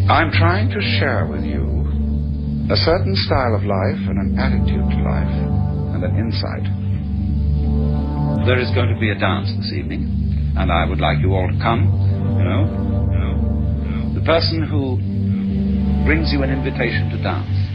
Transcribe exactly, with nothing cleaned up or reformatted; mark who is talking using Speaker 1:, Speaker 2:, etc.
Speaker 1: I'm trying to share with you a certain style of life and an attitude to life and an insight. There is going to be a dance this evening, and I would like you all to come, you know. You know. The person who brings you an invitation to dance